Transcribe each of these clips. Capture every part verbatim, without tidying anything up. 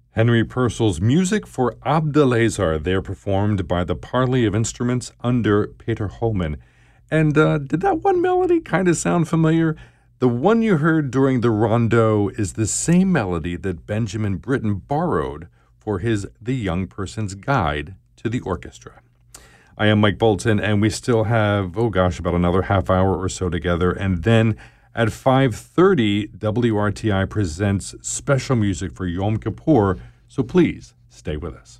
Henry Purcell's music for Abdelazar. They're performed by the Parley of Instruments under Peter Holman. And uh, did that one melody kind of sound familiar? The one you heard during the rondo is the same melody that Benjamin Britten borrowed for his The Young Person's Guide to the Orchestra. I am Mike Bolton, and we still have, oh gosh, about another half hour or so together. And then at five thirty, W R T I presents special music for Yom Kippur, so please stay with us.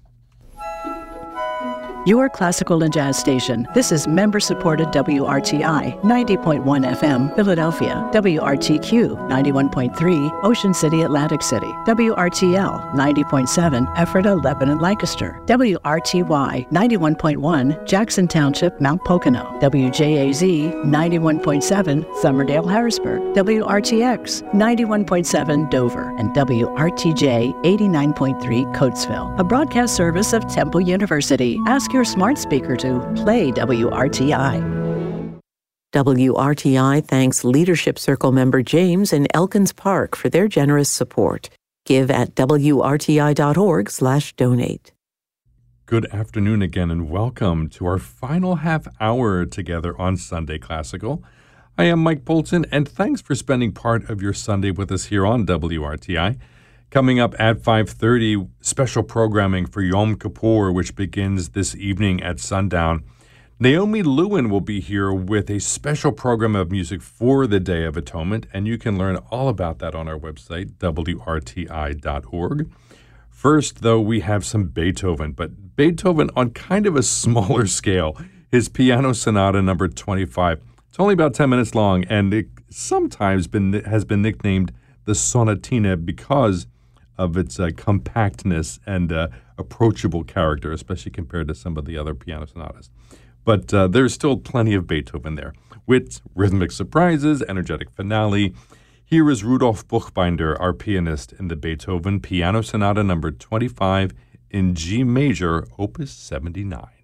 Your classical and jazz station. This is member-supported W R T I, ninety point one F M, Philadelphia. W R T Q, ninety-one point three, Ocean City, Atlantic City. W R T L, ninety point seven, Ephrata, Lebanon, Lancaster. W R T Y, ninety-one point one, Jackson Township, Mount Pocono. W J A Z, ninety-one point seven, Somerdale, Harrisburg. W R T X, ninety-one point seven, Dover. And W R T J, eighty-nine point three, Coatesville. A broadcast service of Temple University. Ask your smart speaker to play W R T I. W R T I thanks Leadership Circle member James in Elkins Park for their generous support. Give at W R T I dot org slash donate. Good afternoon again, and welcome to our final half hour together on Sunday Classical. I am Mike Bolton, and thanks for spending part of your Sunday with us here on W R T I. Coming up at five thirty, special programming for Yom Kippur, which begins this evening at sundown. Naomi Lewin will be here with a special program of music for the Day of Atonement, and you can learn all about that on our website, W R T I dot org. First, though, we have some Beethoven, but Beethoven on kind of a smaller scale. His Piano Sonata number twenty-five. It's only about ten minutes long, and it sometimes been has been nicknamed the Sonatina because of its uh, compactness and uh, approachable character, especially compared to some of the other piano sonatas. But uh, there's still plenty of Beethoven there. Wit, rhythmic surprises, energetic finale. Here is Rudolf Buchbinder, our pianist, in the Beethoven Piano Sonata number twenty-five in G major, opus seventy-nine.